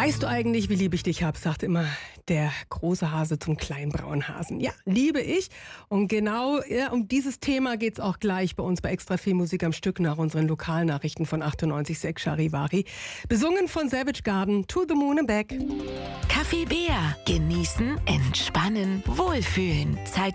Weißt du eigentlich, wie lieb ich dich hab, sagt immer der große Hase zum kleinen braunen Hasen. Ja, liebe ich. Und genau um dieses Thema geht's auch gleich bei uns bei Extra viel Musik am Stück nach unseren Lokalnachrichten von 98,6 Charivari. Besungen von Savage Garden, To the Moon and Back. Kaffee Bär. Genießen, entspannen, wohlfühlen. Zeit